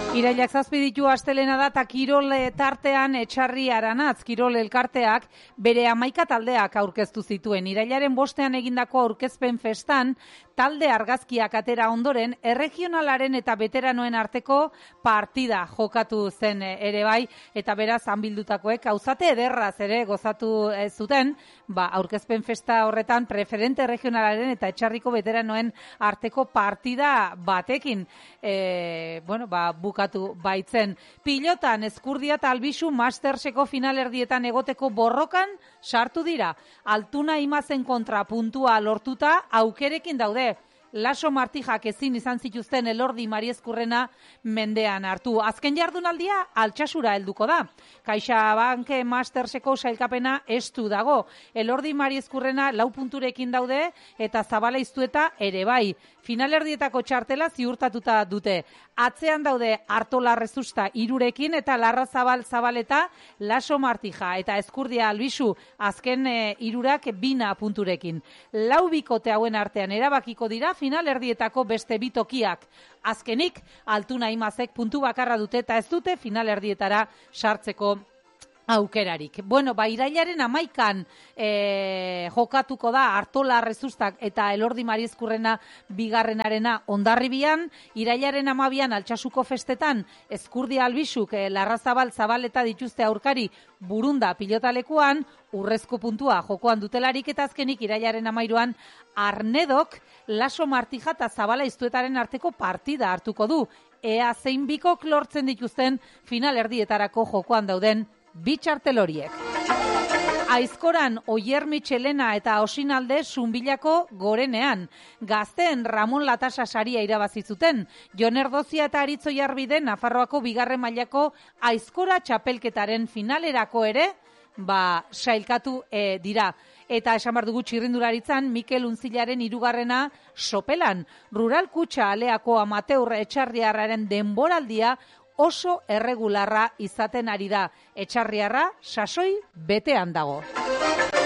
Irailak 7 ditu astelena da eta kirol tartean Etxarri Aranatz kirol elkarteak bere 11 taldeak aurkeztu zituen. Irailaren 5ean egindako aurkezpen festan talde argazkiak atera ondoren erregionalaren eta veteranoen arteko partida jokatu zen ere bai, eta beraz hanbildutakoek gauzate ederraz ere gozatu zuten, aurkezpen festa horretan preferente regionalaren eta Etxarriko veteranoen arteko partida batekin bukatu baitzen. Pilotan Ezkurdia eta Albisu Masterseko finalerdietan egoteko borrokan sartu dira. Altuna Imazen kontra puntua lortuta aukerekin daude. Laso Martijak ezin izan zituzten Elordi Mariezkurrena mendean hartu. Azken jardunaldia Altsasura helduko da. CaixaBank Masterseko sailkapena estu dago. Elordi Mariezkurrena 4 punturekin daude eta Zabala Iztueta ere bai. Finalerdietako txartela ziurtatuta dute. Atzean daude Artola Rezusta 3rekin eta Larrazabal Zabaleta Laso Martija eta Ezkurdia Albisu azken 3ak 2 punturekin. 4 bikote hauen artean erabakiko dira finalerdietako beste 2 tokiak. Azkenik, Altuna Imazek puntu bakarra dute eta ez dute finalerdietara sartzeko aukerarik. Irailaren 11an jokatuko da Artola Rezustak eta Elordi Mariezkurrena bigarrenarena Hondarribian, irailaren 12an Altsasuko festetan Ezkurdia Albisuk Larrazabal Zabaleta dituzte aurkari Burunda pilotalekuan, urrezko puntua jokoan dutelarik, eta azkenik irailaren 13an Arnedok Laso Martija eta Zabala Iztuetaren arteko partida hartuko du. Ea zein bikok lortzen dituzten finalerdietarako jokoan dauden 2 txartel horiek. Aizkoran Oier Michelena eta Osinalde Zunbilako gorenean. Gazteen Ramon Latasa saria irabazi zuten. Jon Erdozia eta Aritz Oiarbide Nafarroako bigarren mailako aizkora txapelketaren finalerako ere sailkatu dira. Eta esan behar dugu txirrindularitzan Mikel Unzilaren 3. sopelan. Rural Kutxa Aleako amateur Etxarriarraren denboraldia oso erregularra izaten ari da. Etxarriarra sasoi betean dago.